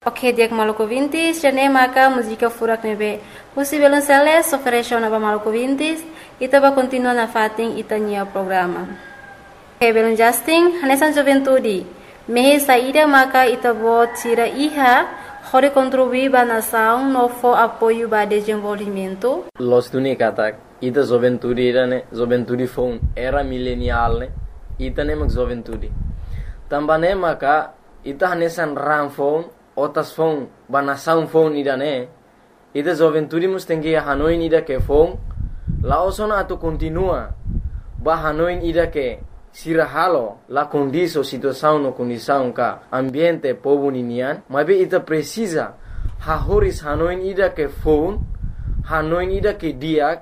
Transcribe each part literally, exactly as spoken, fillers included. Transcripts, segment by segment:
Ok, dia que Maluco Vintis, já nem marca música furak nebe. Possível um celes oferece na Maluco Vintis, e tava continua na fating itania programa. Ok, belum Justin, hanesan juventude. Mehe saída marca itabo tira iha, hore contribuir ba nação novo apoio ba desenvolvimento. Los dunia kata, ita juventude ira ne, juventude phone era milenial ne, ita ne mag juventude. Tambane maka ita hanesan ram phone, otas phone ba nação phone ira ne, ita juventude mus tengi Hanoi ida ke phone, laosona atu continua ba Hanoi ida ke sirahalo la condição situação no condição ka ambiente povo ninian, mas be ita precisa ha horis Hanoi ida ke phone, Hanoi ida ke diak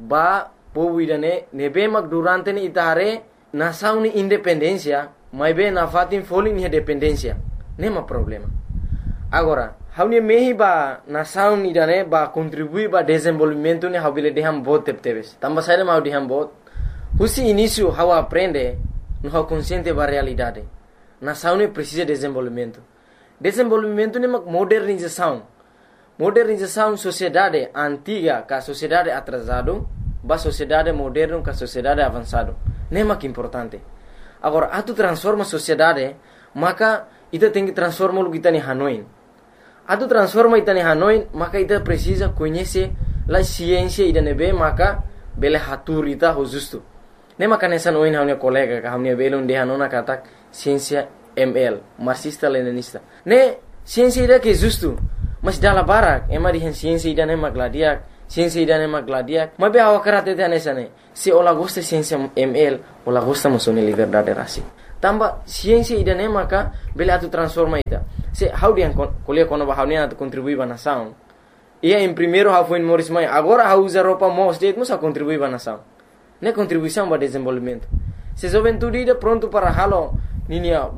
ba povo ida ne nebe mag durante ni itare nação ni independência, mas be na fatin foli ni dependência, nema problema. Agora, haunia mehi ba nação ida ne ba contribuir ba desenvolvimento ni habile deham bot tepteves. Tamba saída mau deham bot. Husi início how aprende no how consciente ba realidade. Nação ne precisa de desenvolvimento. Desenvolvimento ne modernização. Modernização sociedade antiga ka sociedade atrasado, ba sociedade moderno ka sociedade avançado. Nem que importante. Agora, atu transforma sociedade, maka ita tem que transformar o que está em Hanoi. Atu transforma ita em Hanoi, maka ita precisa conhecer a ciência ida nebe, maka bele hatur ita ho justo. Nem maka nessa noin hamne colega ka hamne belun de hanona katak ciência M L, marxista leninista. Ne ciência ida que justo, mas dala barak, ema di ciência ida ne magladiak, ciência ida ne magladiak. Mas be awakarate te nessa ne. Se ola gosta ciência M L, ola gosta musone liberdade rasi. Tamba ciência ida ne maka bele atu transforma ita. Se how dia kuliah kono ba haunia atu contribui ba nação. Ia em primeiro how foi Morris Mai, agora how usa roupa mo state musa contribui ba nação. Ne contribuição ba desenvolvimento. Se juventude ida pronto para halo ninia